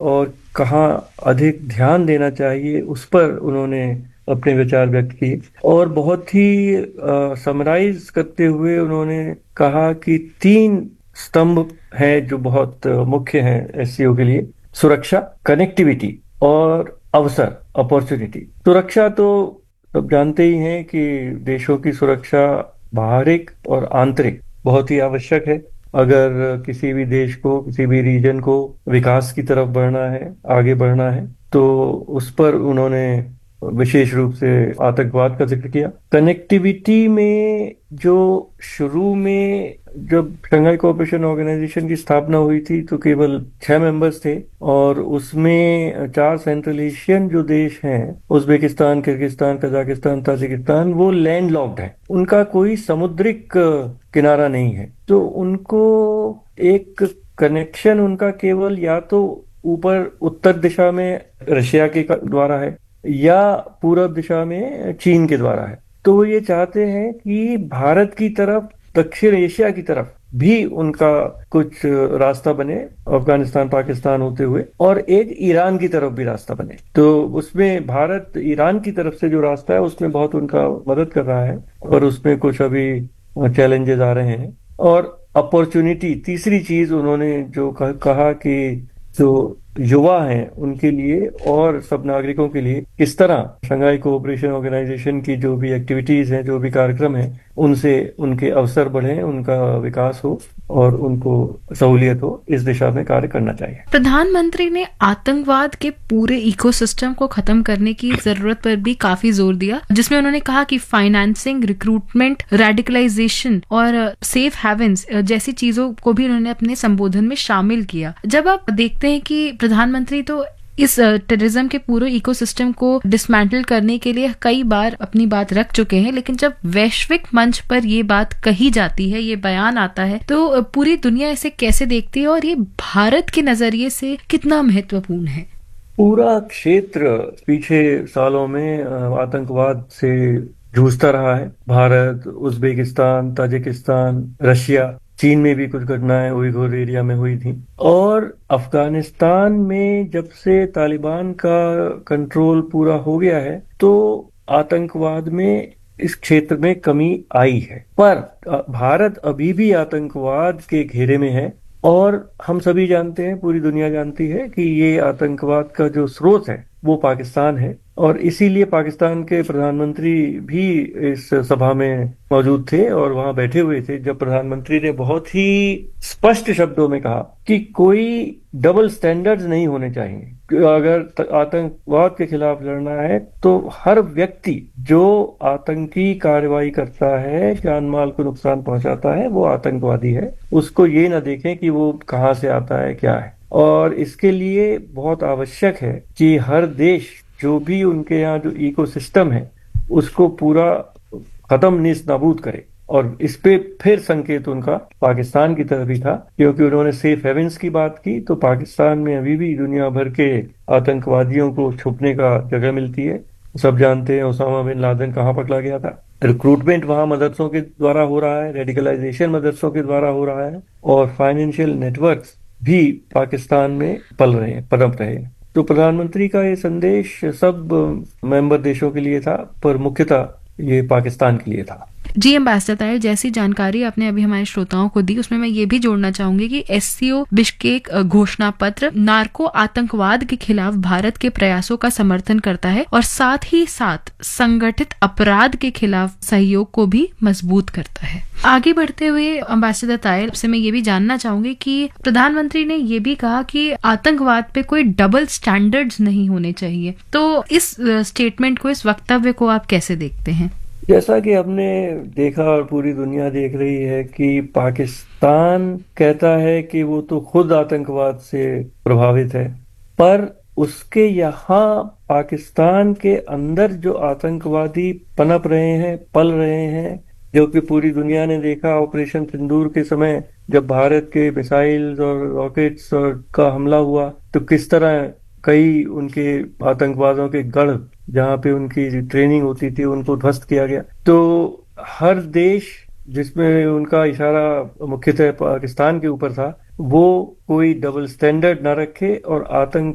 और कहाँ अधिक ध्यान देना चाहिए उस पर उन्होंने अपने विचार व्यक्त किए। और बहुत ही समराइज करते हुए उन्होंने कहा कि तीन स्तंभ हैं जो बहुत मुख्य हैं एससीओ के लिए: सुरक्षा, कनेक्टिविटी और अवसर, अपॉर्चुनिटी। सुरक्षा तो सब जानते ही हैं कि देशों की सुरक्षा बाहरिक और आंतरिक बहुत ही आवश्यक है। अगर किसी भी देश को, किसी भी रीजन को विकास की तरफ बढ़ना है, आगे बढ़ना है, तो उस पर उन्होंने विशेष रूप से आतंकवाद का जिक्र किया। कनेक्टिविटी में जो शुरू में जब शंघाई कोऑपरेशन ऑर्गेनाइजेशन की स्थापना हुई थी तो केवल 6 मेंबर्स थे, और उसमें 4 सेंट्रल एशियन जो देश हैं, उज्बेकिस्तान, किर्गिस्तान, कजाकिस्तान, ताजिकिस्तान, वो लैंड लॉक्ड है, उनका कोई समुद्रिक किनारा नहीं है। तो उनको एक कनेक्शन उनका केवल या तो ऊपर उत्तर दिशा में रशिया के द्वारा है या पूरब दिशा में चीन के द्वारा है। तो वो ये चाहते हैं कि भारत की तरफ, दक्षिण एशिया की तरफ भी उनका कुछ रास्ता बने, अफगानिस्तान, पाकिस्तान होते हुए, और एक ईरान की तरफ भी रास्ता बने। तो उसमें भारत ईरान की तरफ से जो रास्ता है उसमें बहुत उनका मदद कर रहा है, और उसमें कुछ अभी चैलेंजेस आ रहे हैं। और अपॉर्चुनिटी, तीसरी चीज उन्होंने जो कहा कि जो युवा हैं उनके लिए और सब नागरिकों के लिए किस तरह शंघाई कोऑपरेशन ऑर्गेनाइजेशन की जो भी एक्टिविटीज हैं, जो भी कार्यक्रम हैं, उनसे उनके अवसर बढ़े, उनका विकास हो और उनको सहूलियत हो, इस दिशा में कार्य करना चाहिए। प्रधानमंत्री ने आतंकवाद के पूरे इकोसिस्टम को खत्म करने की जरूरत पर भी काफी जोर दिया, जिसमें उन्होंने कहा कि फाइनेंसिंग, रिक्रूटमेंट, रेडिकलाइजेशन और सेफ हेवन्स जैसी चीजों को भी उन्होंने अपने संबोधन में शामिल किया। जब आप देखते हैं कि प्रधानमंत्री तो इस टेररिज्म के पूरे इकोसिस्टम को डिसमेंटल करने के लिए कई बार अपनी बात रख चुके हैं, लेकिन जब वैश्विक मंच पर ये बात कही जाती है, ये बयान आता है, तो पूरी दुनिया इसे कैसे देखती है और ये भारत के नजरिए से कितना महत्वपूर्ण है? पूरा क्षेत्र पीछे सालों में आतंकवाद से जूझता रहा है। भारत, उज्बेकिस्तान, ताजिकिस्तान, रशिया, चीन में भी कुछ घटनाएं उइघुर एरिया में हुई थी, और अफगानिस्तान में जब से तालिबान का कंट्रोल पूरा हो गया है तो आतंकवाद में इस क्षेत्र में कमी आई है। पर भारत अभी भी आतंकवाद के घेरे में है, और हम सभी जानते हैं, पूरी दुनिया जानती है कि ये आतंकवाद का जो स्रोत है वो पाकिस्तान है। और इसीलिए पाकिस्तान के प्रधानमंत्री भी इस सभा में मौजूद थे और वहां बैठे हुए थे जब प्रधानमंत्री ने बहुत ही स्पष्ट शब्दों में कहा कि कोई डबल स्टैंडर्ड्स नहीं होने चाहिए। अगर आतंकवाद के खिलाफ लड़ना है तो हर व्यक्ति जो आतंकी कार्रवाई करता है, जान माल को नुकसान पहुंचाता है, वो आतंकवादी है। उसको ये ना देखें कि वो कहाँ से आता है, क्या है। और इसके लिए बहुत आवश्यक है कि हर देश जो भी उनके यहाँ जो इकोसिस्टम है उसको पूरा खत्म, नेस्त नाबूद करे। और इस पे फिर संकेत उनका पाकिस्तान की तरफ ही था, क्योंकि उन्होंने सेफ हेवन्स की बात की। तो पाकिस्तान में अभी भी दुनिया भर के आतंकवादियों को छुपने का जगह मिलती है। सब जानते हैं ओसामा बिन लादेन कहाँ पकड़ा गया था। रिक्रूटमेंट वहां मदरसों के द्वारा हो रहा है, रेडिकलाइजेशन मदरसों के द्वारा हो रहा है, और फाइनेंशियल नेटवर्क्स भी पाकिस्तान में पल रहे हैं, पनप रहे हैं। तो प्रधानमंत्री का ये संदेश सब मेंबर देशों के लिए था, पर मुख्यतः ये पाकिस्तान के लिए था। जी एम्बेसडर ताहिर, जैसी जानकारी आपने अभी हमारे श्रोताओं को दी, उसमें मैं ये भी जोड़ना चाहूंगी कि एससीओ बिश्केक घोषणा पत्र नार्को आतंकवाद के खिलाफ भारत के प्रयासों का समर्थन करता है और साथ ही साथ संगठित अपराध के खिलाफ सहयोग को भी मजबूत करता है। आगे बढ़ते हुए एम्बेसडर ताहिर से मैं ये भी जानना चाहूंगी कि प्रधानमंत्री ने ये भी कहा कि आतंकवाद पे कोई डबल स्टैंडर्ड्स नहीं होने चाहिए। तो इस स्टेटमेंट को, इस वक्तव्य को आप कैसे देखते हैं? जैसा कि हमने देखा और पूरी दुनिया देख रही है कि पाकिस्तान कहता है कि वो तो खुद आतंकवाद से प्रभावित है, पर उसके यहाँ पाकिस्तान के अंदर जो आतंकवादी पनप रहे हैं, पल रहे हैं, जो कि पूरी दुनिया ने देखा ऑपरेशन सिंदूर के समय जब भारत के मिसाइल्स और रॉकेट्स और का हमला हुआ, तो किस तरह कई उनके आतंकवादियों के गढ़ जहाँ पे उनकी ट्रेनिंग होती थी उनको ध्वस्त किया गया। तो हर देश जिसमें उनका इशारा मुख्यतः पाकिस्तान के ऊपर था, वो कोई डबल स्टैंडर्ड ना रखे और आतंक